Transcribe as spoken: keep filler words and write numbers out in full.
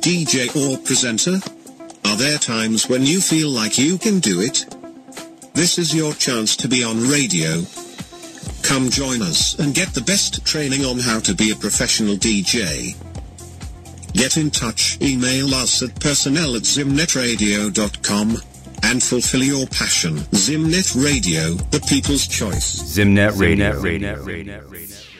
D J or presenter? Are there times when you feel like you can do it? This is your chance to be on radio. Come join us and get the best training on how to be a professional D J. Get in touch, email us at personnel at zimnetradio dot com and fulfill your passion. Zimnet Radio, the people's choice. Zimnet Radio. Zimnet Radio.